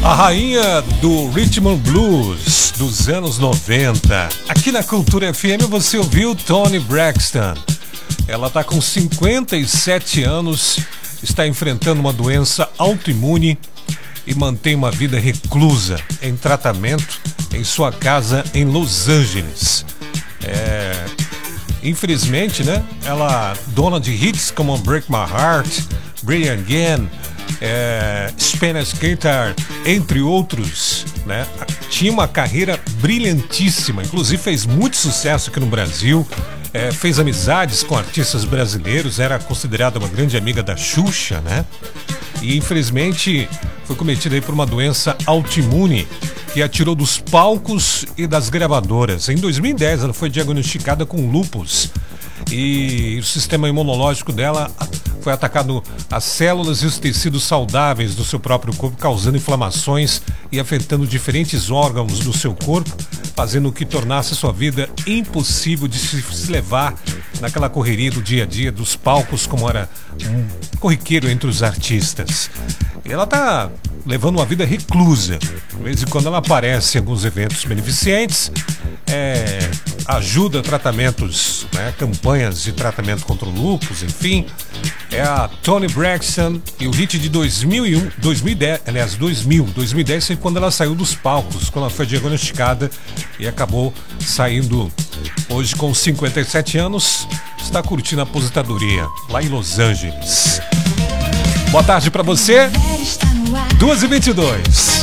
A rainha do Rhythm and Blues dos anos 90. Aqui na Cultura FM você ouviu Toni Braxton. Ela está com 57 anos, está enfrentando uma doença autoimune e mantém uma vida reclusa em tratamento em sua casa em Los Angeles. Infelizmente, né? Ela, dona de hits como Break My Heart, Breathe Again, Spanish Guitar, entre outros, né? Tinha uma carreira brilhantíssima, inclusive fez muito sucesso aqui no Brasil, fez amizades com artistas brasileiros, era considerada uma grande amiga da Xuxa, né? E infelizmente foi cometida aí por uma doença autoimune que a tirou dos palcos e das gravadoras. Em 2010 ela foi diagnosticada com lúpus e o sistema imunológico dela foi atacado as células e os tecidos saudáveis do seu próprio corpo, causando inflamações e afetando diferentes órgãos do seu corpo, fazendo o que tornasse sua vida impossível de se levar naquela correria do dia a dia dos palcos, como era um corriqueiro entre os artistas. E ela está levando uma vida reclusa. De vez em quando ela aparece em alguns eventos beneficentes, ajuda tratamentos, né, campanhas de tratamento contra o lúpus, enfim. É a Toni Braxton e o hit de 2010 foi quando ela saiu dos palcos, quando ela foi diagnosticada e acabou saindo hoje com 57 anos, está curtindo a aposentadoria lá em Los Angeles. Boa tarde pra você, 2h22.